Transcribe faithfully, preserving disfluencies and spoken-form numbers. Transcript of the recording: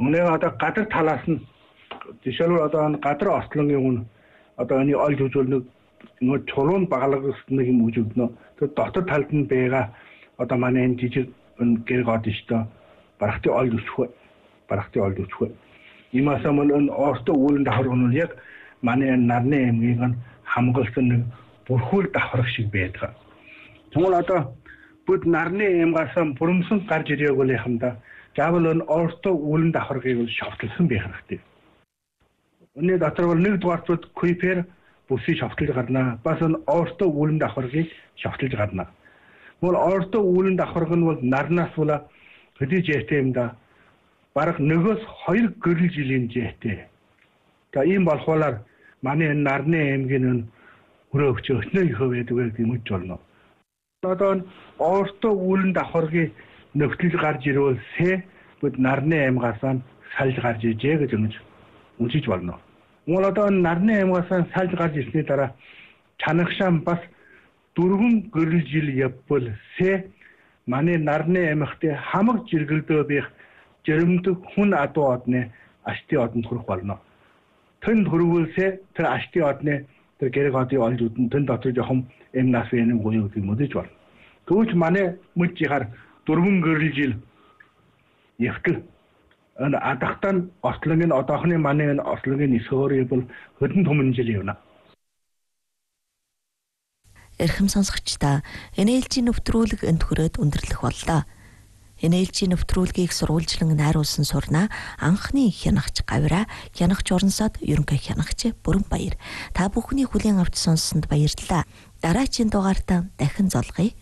Үнэ одоо гадар талаас нь жишээлбэл одоо гадар ослонгийн үн одоо энэ олж үзүүлнэг нөгөө чулуун баглагсныг юм гэж өгнө. Тэр дотор талд нь байгаа одоо манай энэ жижиг гэр гоод штэ барахтын олж өсөх барахтын олж өсөх. Имаасаа мөн энэ орто үүлэн давхар нь яг манай нарны эмгийг нь хамгаалсан нэг бүрхүүл давхар шиг байдаг. Тэгвэл одоо бүд нарны эмгасаа бүрэмсэн гарч ирээг үл хамда заавал энэ орто үүлэн давхарыг шавталсан байх хэрэгтэй. Өнөө дотор бол нэг дугаарт куйпер бүсийг шавталж гарна. Бас энэ орто үүлэн давхарыг шавталж гарна. Мөн орто үүлэн давхарг нь бол нарнаас бол хөдөө жээтэй юм да. Бараг нөгөөс хоёр гэрэл жилийн жээтэй. За ийм болохоор манай энэ нарны эмгийн өрөө өгч өснөө их байдаг гэж болно. Одоо орто үүлэн давхаргийн нөхцөл гарч ирүүлсэ бүд нарны эмгасаа салж гарч ижээ гэж ингэж үнсэж болно. Мөн одоо нарны эмгасаа салж гарч ирсний дараа чанагшаан бас дөрвөн гэрэл жил явбалсэ манай нарны эмхтэй хамаг жиргэлдөө бих жирэмдэг хүн адуу одны ашти одонд хүрэх болно. Тэн хөрвүүлсэ тэр ашти одны тэр гэрэг одын олж үдэн тэн дотор жоохон эм нас вэний гоёо гэдэг мэдэж байна. Түүч манай мөчигар дөрвөн гэрэл жил явтал энэ адахтан ослонгийн одоохны манай энэ ослонгийн нисөөрийг бол хөдөн түмэн жил явна. Эрхэм сонсогчдаа эн эл жи нэвтрүүлэг өнтгөрөөд өндөрлөх боллоо. эн эл жи нэвтрүүлгийг сурвалжлан найруулсан сурнаа анхны хянагч Гавра, хянагч Орнсод ерөнхий хянагч Бүрэнбаяр. Та бүхний хүлээн авч сонссонд баярлалаа. Дараагийн дугаартаа дахин золгоё.